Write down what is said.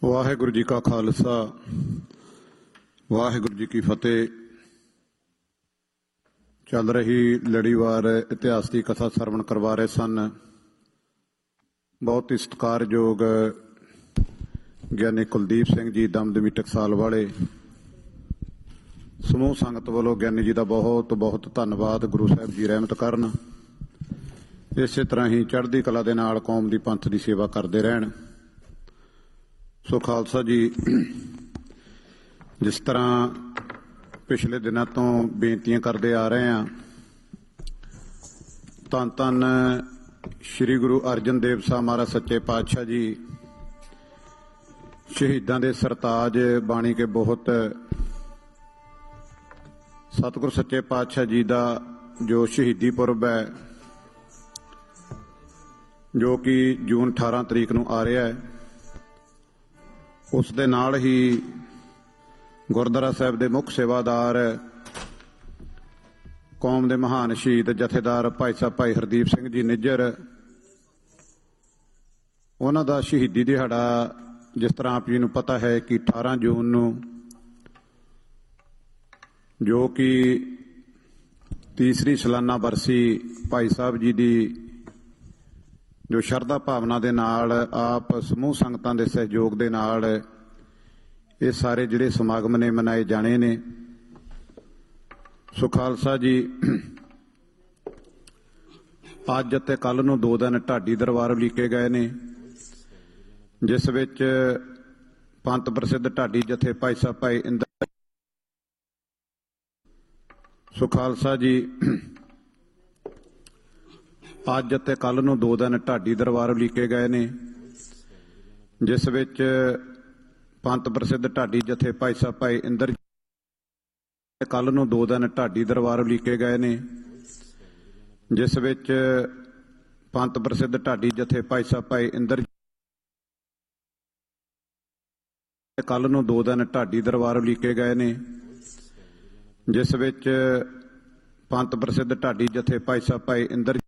ਵਾਹਿਗੁਰੂ ਜੀ ਕਾ ਖਾਲਸਾ ਵਾਹਿਗੁਰੂ ਜੀ ਕੀ ਫਤਿਹ। ਚੱਲ ਰਹੀ ਲੜੀਵਾਰ ਇਤਿਹਾਸ ਦੀ ਕਥਾ ਸਰਵਣ ਕਰਵਾ ਰਹੇ ਸਨ ਬਹੁਤ ਹੀ ਸਤਿਕਾਰਯੋਗ ਗਿਆਨੀ ਕੁਲਦੀਪ ਸਿੰਘ ਜੀ ਦਮਦਮੀ ਟਕਸਾਲ ਵਾਲੇ। ਸਮੂਹ ਸੰਗਤ ਵੱਲੋਂ ਗਿਆਨੀ ਜੀ ਦਾ ਬਹੁਤ ਬਹੁਤ ਧੰਨਵਾਦ। ਗੁਰੂ ਸਾਹਿਬ ਜੀ ਰਹਿਮਤ ਕਰਨ, ਇਸੇ ਤਰ੍ਹਾਂ ਹੀ ਚੜ੍ਹਦੀ ਕਲਾ ਦੇ ਨਾਲ ਕੌਮ ਦੀ ਪੰਥ ਦੀ ਸੇਵਾ ਕਰਦੇ ਰਹਿਣ। ਸੋ ਖਾਲਸਾ ਜੀ, ਜਿਸ ਤਰ੍ਹਾਂ ਪਿਛਲੇ ਦਿਨਾਂ ਤੋਂ ਬੇਨਤੀਆਂ ਕਰਦੇ ਆ ਰਹੇ ਹਾਂ, ਧੰਨ ਧੰਨ ਸ੍ਰੀ ਗੁਰੂ ਅਰਜਨ ਦੇਵ ਸਾਹਿਬ ਮਹਾਰਾਜ ਸੱਚੇ ਪਾਤਸ਼ਾਹ ਜੀ ਸ਼ਹੀਦਾਂ ਦੇ ਸਰਤਾਜ ਬਾਣੀ ਕੇ ਬਹੁਤ। ਸਤਿਗੁਰ ਸੱਚੇ ਪਾਤਸ਼ਾਹ ਜੀ ਦਾ ਜੋ ਸ਼ਹੀਦੀ ਪੁਰਬ ਹੈ, ਜੋ ਕਿ ਜੂਨ 18 ਤਰੀਕ ਨੂੰ ਆ ਰਿਹਾ ਹੈ, ਉਸ ਦੇ ਨਾਲ ਹੀ ਗੁਰਦੁਆਰਾ ਸਾਹਿਬ ਦੇ ਮੁੱਖ ਸੇਵਾਦਾਰ ਕੌਮ ਦੇ ਮਹਾਨ ਸ਼ਹੀਦ ਜਥੇਦਾਰ ਭਾਈ ਸਾਹਿਬ ਭਾਈ ਹਰਦੀਪ ਸਿੰਘ ਜੀ ਨਿੱਜਰ, ਉਹਨਾਂ ਦਾ ਸ਼ਹੀਦੀ ਦਿਹਾੜਾ ਜਿਸ ਤਰ੍ਹਾਂ ਆਪ ਜੀ ਨੂੰ ਪਤਾ ਹੈ ਕਿ 18 ਜੂਨ ਨੂੰ, ਜੋ ਕਿ ਤੀਸਰੀ ਸਾਲਾਨਾ ਬਰਸੀ ਭਾਈ ਸਾਹਿਬ ਜੀ ਦੀ ਜੋ ਸ਼ਰਧਾ ਭਾਵਨਾ ਦੇ ਨਾਲ ਆਪ ਸਮੂਹ ਸੰਗਤਾਂ ਦੇ ਸਹਿਯੋਗ ਦੇ ਨਾਲ ਇਹ ਸਾਰੇ ਜਿਹੜੇ ਸਮਾਗਮ ਨੇ ਮਨਾਏ ਜਾਣੇ ਨੇ। ਸੋ ਖਾਲਸਾ ਜੀ, ਅੱਜ ਅਤੇ ਕੱਲ੍ਹ ਨੂੰ 2 ਦਿਨ ਢਾਡੀ ਦਰਬਾਰ ਉਲੀਕੇ ਗਏ ਨੇ, ਜਿਸ ਵਿੱਚ ਪੰਥ ਪ੍ਰਸਿੱਧ ਢਾਡੀ ਜਥੇ ਭਾਈ ਸਾਹਿਬ ਭਾਈ ਇੰਦਰ। ਸੋ ਖਾਲਸਾ ਜੀ, ਅੱਜ ਅਤੇ ਕੱਲ੍ਹ ਨੂੰ 2 ਦਿਨ ਢਾਡੀ ਦਰਬਾਰ ਉਲੀਕੇ ਗਏ ਨੇ, ਜਿਸ ਵਿੱਚ ਪੰਥ ਪ੍ਰਸਿੱਧ ਢਾਡੀ ਜਥੇ ਭਾਈ ਸਾਹਿਬ ਭਾਈ ਇੰਦਰ। ਕੱਲ੍ਹ ਨੂੰ 2 ਦਿਨ ਢਾਡੀ ਦਰਬਾਰ ਉਲੀਕੇ ਗਏ ਨੇ, ਜਿਸ ਵਿੱਚ ਪੰਥ ਪ੍ਰਸਿੱਧ ਢਾਡੀ ਜਥੇ ਭਾਈ ਸਾਹਿਬ ਭਾਈ ਇੰਦਰ। ਕੱਲ੍ਹ ਨੂੰ 2 ਦਿਨ ਢਾਡੀ ਦਰਬਾਰ ਉਲੀਕੇ ਗਏ ਨੇ, ਜਿਸ ਵਿੱਚ ਪੰਥ ਪ੍ਰਸਿੱਧ ਢਾਡੀ ਜਥੇ ਭਾਈ ਸਾਹਿਬ ਭਾਈ ਇੰਦਰ